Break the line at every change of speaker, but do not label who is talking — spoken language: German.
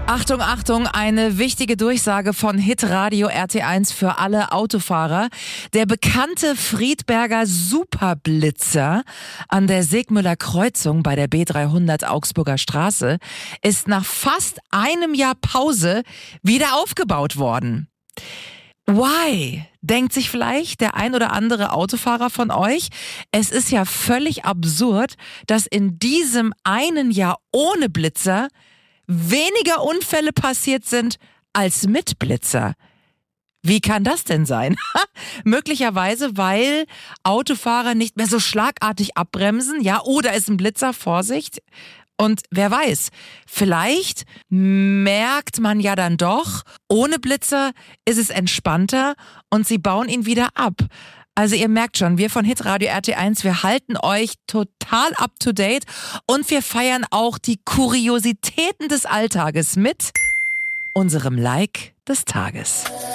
Achtung, Achtung, eine wichtige Durchsage von Hitradio RT1 für alle Autofahrer. Der bekannte Friedberger Superblitzer an der Segmüller Kreuzung bei der B300 Augsburger Straße ist nach fast einem Jahr Pause wieder aufgebaut worden. Why? Denkt sich vielleicht der ein oder andere Autofahrer von euch. Es ist ja völlig absurd, dass in diesem einen Jahr ohne Blitzer weniger Unfälle passiert sind als mit Blitzer. Wie kann das denn sein? Möglicherweise, weil Autofahrer nicht mehr so schlagartig abbremsen, ja, oder ist ein Blitzer, Vorsicht. Und wer weiß, vielleicht merkt man ja dann doch, ohne Blitzer ist es entspannter und sie bauen ihn wieder ab. Also ihr merkt schon, wir von Hitradio RT1, wir halten euch total up to date und wir feiern auch die Kuriositäten des Alltages mit unserem Like des Tages.